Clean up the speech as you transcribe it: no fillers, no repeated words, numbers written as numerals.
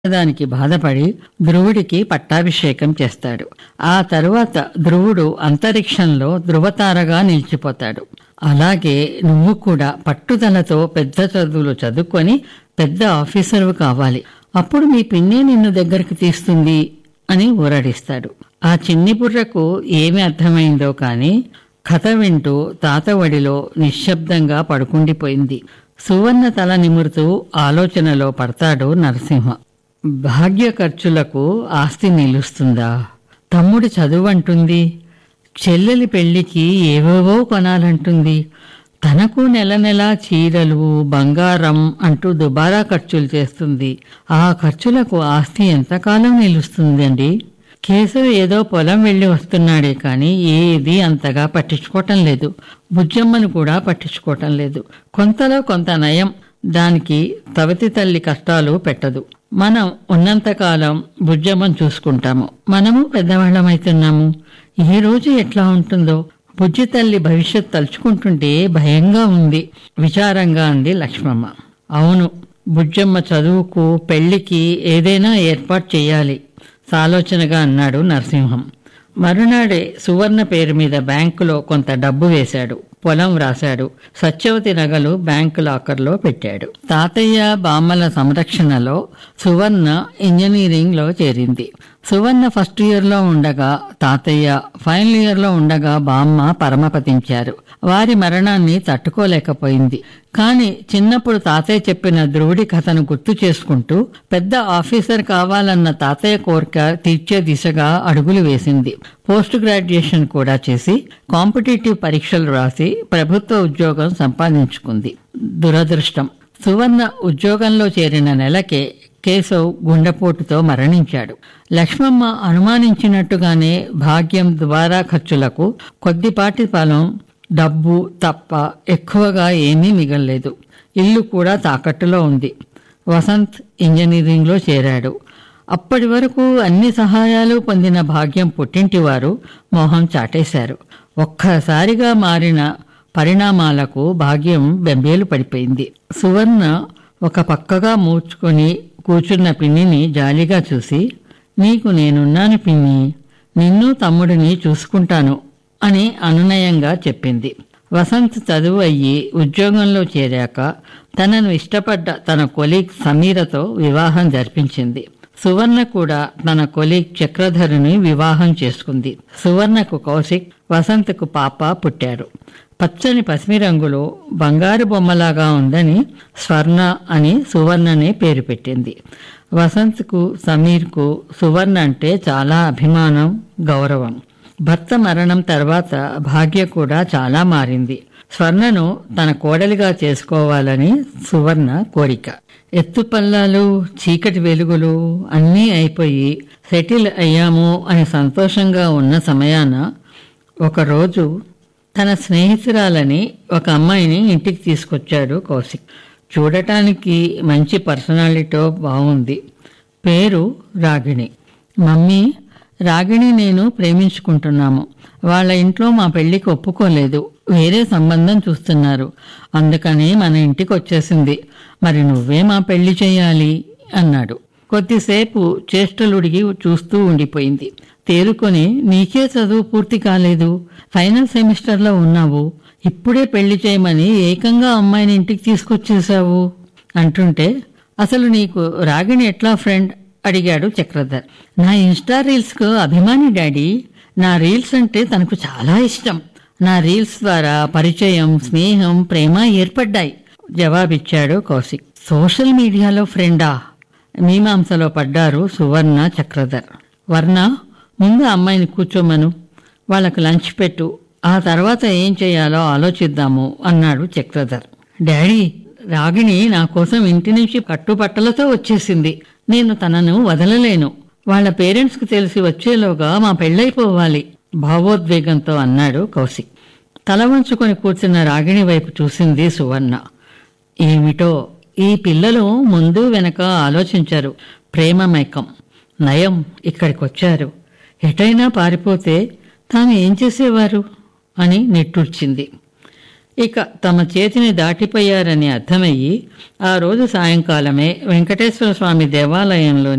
దానికి బాధపడి ధ్రువుడికి పట్టాభిషేకం చేస్తాడు. ఆ తరువాత ధ్రువుడు అంతరిక్షంలో ధృవతారగా నిలిచిపోతాడు. అలాగే నువ్వు కూడా పట్టుదలతో పెద్ద చదువులు చదువుకొని పెద్ద ఆఫీసరు కావాలి. అప్పుడు మీ పిన్ని నిన్ను దగ్గరికి తీస్తుంది అని ఊరడిస్తాడు. ఆ చిన్ని బుర్రకు ఏమి అర్థమైందో కాని కథ వింటూ తాత ఒడిలో నిశ్శబ్దంగా పడుకుండిపోయింది. సువర్ణ తల నిమురుతూ ఆలోచనలో పడతాడు నరసింహ. భాగ్య ఖర్చులకు ఆస్తి నిలుస్తుందా? తమ్ముడి చదువంటుంది, చెల్లెలి పెళ్లికి ఏవేవో కొనాలంటుంది, తనకు నెల నెలా చీరలు బంగారం అంటూ దుబారా ఖర్చులు చేస్తుంది. ఆ ఖర్చులకు ఆస్తి ఎంతకాలం నిలుస్తుందండి? కేశవ్ ఏదో పొలం వెళ్లి వస్తున్నాడే కానీ ఏది అంతగా పట్టించుకోవటం లేదు. బుజ్జమ్మను కూడా పట్టించుకోవటం లేదు. కొంతలో కొంత నయం, దానికి తవతి తల్లి కష్టాలు పెట్టదు. మనం ఉన్నంతకాలం బుజ్జమ్మను చూసుకుంటాము. మనము పెద్దవాళ్ళమైతున్నాము. ఏ రోజు ఎట్లా ఉంటుందో బుజ్జి తల్లి భవిష్యత్ తలుచుకుంటుంటే భయంగా ఉంది, విచారంగా అంది లక్ష్మమ్మ. అవును, బుజ్జమ్మ చదువుకు పెళ్లికి ఏదైనా ఏర్పాటు చేయాలి సాలోచనగా అన్నాడు నరసింహం. మరునాడే సువర్ణ పేరు మీద బ్యాంకులో కొంత డబ్బు వేశాడు. పొలం రాశాడు. సత్యవతి నగలు బ్యాంకు లాకర్లో పెట్టాడు. తాతయ్య బామ్మల సంరక్షణలో సువర్ణ ఇంజనీరింగ్ లో చేరింది. సువర్ణ ఫస్ట్ ఇయర్ లో ఉండగా తాతయ్య, ఫైనల్ ఇయర్ లో ఉండగా బామ్మ పరమపదించారు. వారి మరణాన్ని తట్టుకోలేకపోయింది. కాని చిన్నప్పుడు తాతయ్య చెప్పిన ధ్రువుడి కథను గుర్తు చేసుకుంటూ పెద్ద ఆఫీసర్ కావాలన్న తాతయ్య కోరిక తీర్చే దిశగా అడుగులు వేసింది. పోస్ట్ గ్రాడ్యుయేషన్ కూడా చేసి కాంపిటేటివ్ పరీక్షలు రాసి ప్రభుత్వ ఉద్యోగం సంపాదించుకుంది. దురదృష్టం, సువర్ణ ఉద్యోగంలో చేరిన నెలకే కేశవ్ గుండెపోటుతో మరణించాడు. లక్ష్మమ్మ అనుమానించినట్టుగానే భాగ్యం దుబారా ఖర్చులకు కొద్దిపాటి పొలం, డబ్బు తప్ప ఎక్కువగా ఏమీ మిగల్లేదు. ఇల్లు కూడా తాకట్టులో ఉంది. వసంత్ ఇంజనీరింగ్లో చేరాడు. అప్పటి వరకు అన్ని సహాయాలు పొందిన భాగ్యం పుట్టింటివారు మోహం చాటేశారు. ఒక్కసారిగా మారిన పరిణామాలకు భాగ్యం బెంబేలు పడిపోయింది. సువర్ణ ఒక పక్కగా మూర్చుకొని కూర్చున్న పిన్నిని జాలిగా చూసి, నీకు నేనున్నాను పిన్ని, నిన్ను తమ్ముడిని చూసుకుంటాను అని అనునయంగా చెప్పింది. వసంత్ చదువు అయ్యి ఉద్యోగంలో చేరాక తనను ఇష్టపడ్డ తన కొలీగ్ సమీరతో వివాహం జరిపించింది. సువర్ణ కూడా తన కొలీగ్ చక్రధరుని వివాహం చేసుకుంది. సువర్ణకు కౌశిక్, వసంత్కు పాప పుట్టారు. పచ్చని పసిమి రంగులో బంగారు బొమ్మలాగా ఉందని స్వర్ణ అని సువర్ణనే పేరు పెట్టింది. వసంత్కు, సమీర్కు సువర్ణ అంటే చాలా అభిమానం, గౌరవం. భర్త మరణం తర్వాత భాగ్య కూడా చాలా మారింది. స్వర్ణను తన కోడలిగా చేసుకోవాలని సువర్ణ కోరిక. ఎత్తుపల్లాలు, చీకటి వెలుగులు అన్నీ అయిపోయి సెటిల్ అయ్యాము అని సంతోషంగా ఉన్న సమయాన ఒకరోజు తన స్నేహితురాలని ఒక అమ్మాయిని ఇంటికి తీసుకొచ్చాడు కౌశిక్. చూడటానికి మంచి పర్సనాలిటీతో బాగుంది. పేరు రాగిణి. మమ్మీ, రాగిణి నేను ప్రేమించుకుంటున్నాము. వాళ్ళ ఇంట్లో మా పెళ్లికి ఒప్పుకోలేదు, వేరే సంబంధం చూస్తున్నారు. అందుకని మన ఇంటికి వచ్చేసింది. మరి నువ్వే మా పెళ్లి చేయాలి అన్నాడు. కొద్దిసేపు చేష్టలుడిగి చూస్తూ ఉండిపోయింది. తేరుకొని, నీకే చదువు పూర్తి కాలేదు, ఫైనల్ సెమిస్టర్లో ఉన్నావు, ఇప్పుడే పెళ్లి చేయమని ఏకంగా అమ్మాయిని ఇంటికి తీసుకొచ్చేశావు అంటుంటే, అసలు నీకు రాగిణి ఎట్లా ఫ్రెండ్ అడిగాడు చక్రధర్. నా ఇన్స్టా రీల్స్ కు అభిమాని డాడీ. నా రీల్స్ అంటే తనకు చాలా ఇష్టం. నా రీల్స్ ద్వారా పరిచయం, స్నేహం, ప్రేమ ఏర్పడ్డాయి జవాబిచ్చాడు కౌశిక్. సోషల్ మీడియాలో ఫ్రెండా? మీమాంసలో పడ్డారు సువర్ణ, చక్రధర్. వర్ణ, ముందు అమ్మాయిని కూర్చోమను, వాళ్ళకు లంచ్ పెట్టు, ఆ తర్వాత ఏం చేయాలో ఆలోచిద్దాము అన్నాడు చక్రధర్. డాడీ, రాగిణి నా కోసం ఇంటి నుంచి కట్టుబట్టలతో వచ్చేసింది. నేను తనను వదలలేను. వాళ్ళ పేరెంట్స్కి తెలిసి వచ్చేలోగా మా పెళ్ళైపోవాలి భావోద్వేగంతో అన్నాడు కౌశిక్. తల వంచుకొని కూర్చున్న రాగిణి వైపు చూసింది సువర్ణ. ఏమిటో ఈ పిల్లలు ముందు వెనక ఆలోచించారు. ప్రేమమైకం నయం, ఇక్కడికొచ్చారు. ఎటైనా పారిపోతే తాను ఏం చేసేవారు అని నిట్టూర్చింది. ఇక తమ చేతిని దాటిపోయారని అర్థమయ్యి ఆ రోజు సాయంకాలమే వెంకటేశ్వర స్వామి దేవాలయంలో